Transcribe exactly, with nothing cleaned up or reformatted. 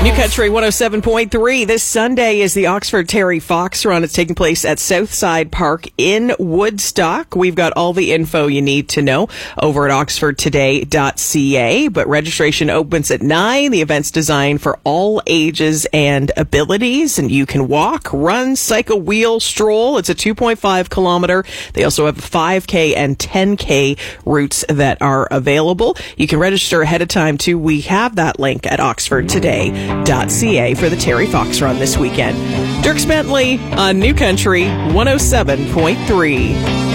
New Country one oh seven point three. This Sunday is the Oxford Terry Fox Run. It's taking place at Southside Park in Woodstock. We've got all the info you need to know over at oxford today dot c a. But registration opens at nine. The event's designed for all ages and abilities. And you can walk, run, cycle, wheel, stroll. It's a two point five kilometer. They also have five K and ten K routes that are available. You can register ahead of time, too. We have that link at oxford today dot c a for the Terry Fox Run this weekend. Dirk Bentley on New Country one oh seven point three.